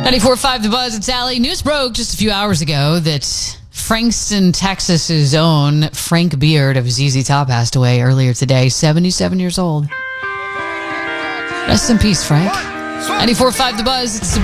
94.5 The Buzz, it's Allie. News broke just a few hours ago that Frankston, Texas's own Frank Beard of ZZ Top passed away earlier today, 77 years old. Rest in peace, Frank. 94.5 The Buzz, it's